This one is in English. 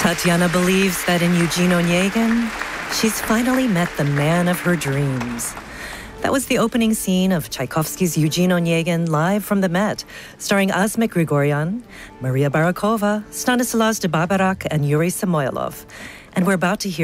Tatiana believes that in Eugene Onegin, she's finally met the man of her dreams. That was the opening scene of Tchaikovsky's Eugene Onegin live from the Met, starring Asmik Grigoryan, Maria Barakova, Stanislas de Barbarac, and Yuri Samoylov. And we're about to hear